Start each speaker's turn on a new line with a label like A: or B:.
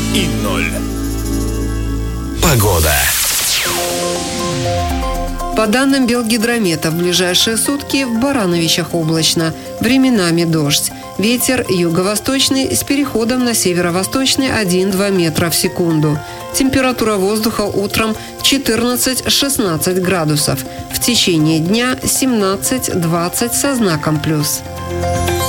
A: и 0. Погода.
B: По данным Белгидромета, в ближайшие сутки в Барановичах облачно, временами дождь. Ветер юго-восточный с переходом на северо-восточный 1-2 метра в секунду. Температура воздуха утром 14-16 градусов. В течение дня 17-20 со знаком плюс.